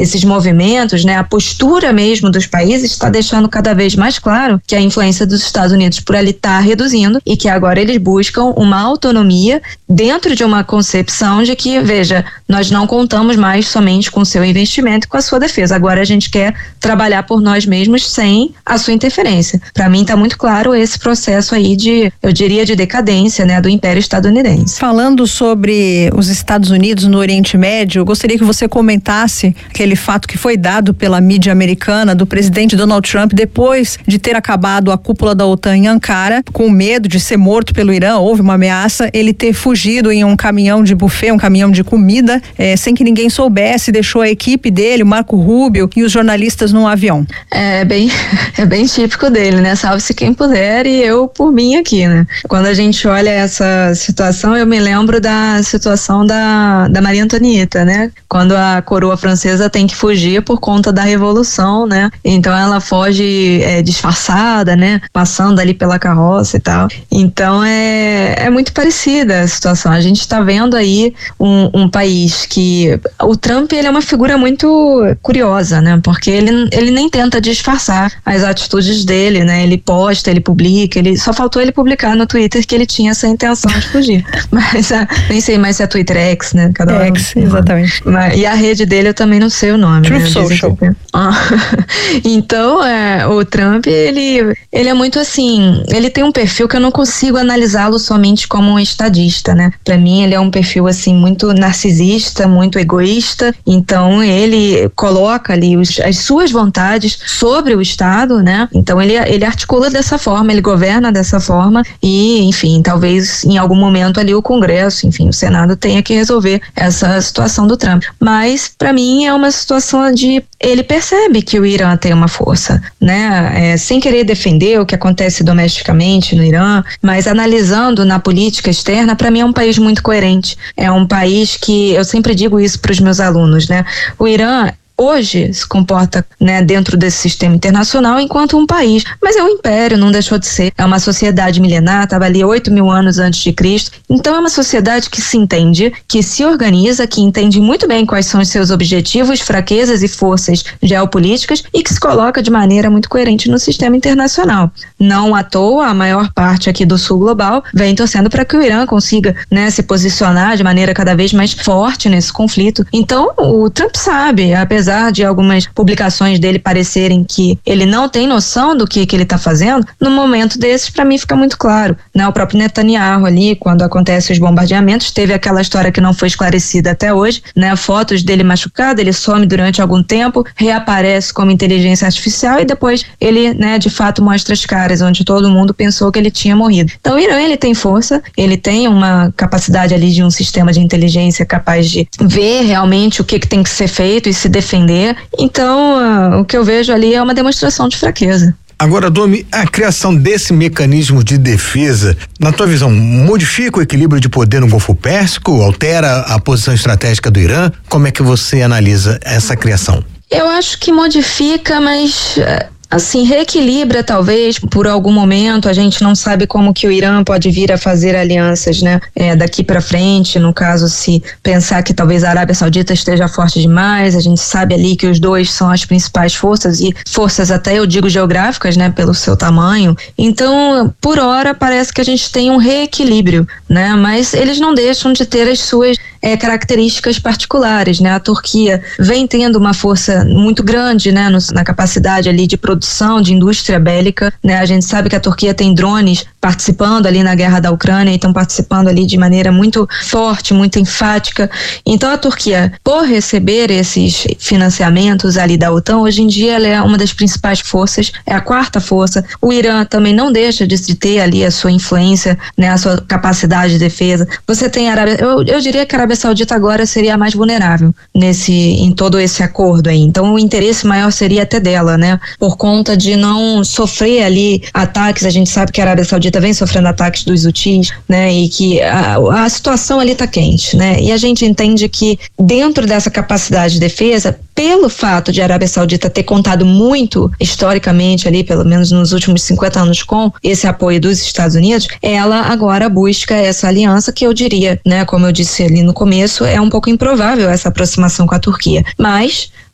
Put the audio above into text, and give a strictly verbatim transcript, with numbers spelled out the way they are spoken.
esses movimentos, né, a postura mesmo dos países está deixando cada vez mais claro que a influência dos Estados Unidos por ali está reduzindo e que agora eles buscam uma autonomia dentro de uma concepção de que, veja, nós não contamos mais somente com o seu investimento e com a sua defesa. Agora a gente quer trabalhar por nós mesmos sem a sua interferência. Para mim está muito claro esse processo aí de, eu diria, de decadência, né, do Império Estadunidense. Falando sobre os Estados Unidos no Oriente Médio, eu gostaria que você comentasse aquele fato que foi dado pela mídia americana do presidente Donald Trump depois de ter acabado a cúpula da OTAN em Ankara, com medo de ser morto pelo Irã, houve uma ameaça, ele ter fugido em um caminhão de buffet, um caminhão de comida, eh, sem que ninguém soubesse, deixou a equipe dele, o Marco Rubio e os jornalistas num avião. É bem, é bem típico dele, né? Salve-se quem puder e eu por mim aqui, né? Quando a gente olha essa situação, eu me lembro da situação da, da Maria Antonieta, né? Quando a coroa francesa tem que fugir por conta da revolução, né? Então ela foge é, disfarçada, né? Passando ali pela carroça e tal. Então é, é muito parecida a situação. A gente está vendo aí um, um país que... O Trump, ele é uma figura muito curiosa, né? Porque ele, ele nem tenta disfarçar as atitudes dele, né? Ele posta, ele publica, ele só faltou ele publicar no Twitter que ele tinha essa intenção de fugir. Mas a, nem sei mais se é Twitter X, né? Cada hora. X, exatamente. Mas, e a rede dele eu também não sei o nome. Truth né? Social. Ah, então, é, o Trump, ele, ele é muito assim, ele tem um perfil que eu não consigo analisá-lo somente como um estadista, né? Pra mim, ele é um perfil assim, muito narcisista, muito egoísta, então ele coloca ali os, as suas vontades sobre o Estado, né? Então ele, ele articula dessa forma, ele governa dessa forma e, enfim, talvez em algum momento ali o Congresso, enfim, o Senado tenha que resolver essa situação do Trump. Mas, pra mim, é uma situação de... Ele percebe que o Irã tem uma força, né? É, sem querer defender o que acontece domesticamente no Irã, mas analisando na política externa, pra mim é um país muito coerente. É um país que, eu sempre digo isso pros meus alunos, né? O Irã hoje se comporta, né, dentro desse sistema internacional enquanto um país, mas é um império, não deixou de ser, é uma sociedade milenar, estava ali oito mil anos antes de Cristo, então é uma sociedade que se entende, que se organiza, que entende muito bem quais são os seus objetivos, fraquezas e forças geopolíticas e que se coloca de maneira muito coerente no sistema internacional. Não à toa, a maior parte aqui do sul global vem torcendo para que o Irã consiga, né, se posicionar de maneira cada vez mais forte nesse conflito. Então o Trump sabe, apesar de algumas publicações dele parecerem que ele não tem noção do que, que ele está fazendo, no momento desses, para mim, fica muito claro, né? O próprio Netanyahu ali, quando acontecem os bombardeamentos, teve aquela história que não foi esclarecida até hoje, né? Fotos dele machucado, ele some durante algum tempo, reaparece como inteligência artificial e depois ele, né, de fato mostra as caras, onde todo mundo pensou que ele tinha morrido. Então o Irã, ele tem força, ele tem uma capacidade ali de um sistema de inteligência capaz de ver realmente o que, que tem que ser feito e se defender. Então, uh, o que eu vejo ali é uma demonstração de fraqueza. Agora, Domi, a criação desse mecanismo de defesa, na tua visão, modifica o equilíbrio de poder no Golfo Pérsico? Altera a posição estratégica do Irã? Como é que você analisa essa criação? Eu acho que modifica, mas... Uh... assim, reequilibra talvez por algum momento, a gente não sabe como que o Irã pode vir a fazer alianças, né, é, daqui para frente, no caso se pensar que talvez a Arábia Saudita esteja forte demais, a gente sabe ali que os dois são as principais forças e forças até eu digo geográficas, né, pelo seu tamanho, então por hora parece que a gente tem um reequilíbrio, né, mas eles não deixam de ter as suas é, características particulares, né, a Turquia vem tendo uma força muito grande, né, no, na capacidade ali de produção de indústria bélica, né? A gente sabe que a Turquia tem drones participando ali na guerra da Ucrânia e estão participando ali de maneira muito forte, muito enfática. Então a Turquia, por receber esses financiamentos ali da OTAN, hoje em dia ela é uma das principais forças, é a quarta força. O Irã também não deixa de ter ali a sua influência, né? A sua capacidade de defesa. Você tem a Arábia, eu, eu diria que a Arábia Saudita agora seria a mais vulnerável nesse, em todo esse acordo aí. Então o interesse maior seria até dela, né? Por conta de não sofrer ali ataques, a gente sabe que a Arábia Saudita vem sofrendo ataques dos Houthis, né, e que a, a situação ali tá quente, né, e a gente entende que dentro dessa capacidade de defesa, pelo fato de a Arábia Saudita ter contado muito historicamente ali, pelo menos nos últimos cinquenta anos com esse apoio dos Estados Unidos, ela agora busca essa aliança que eu diria, né, como eu disse ali no começo, é um pouco improvável essa aproximação com a Turquia, mas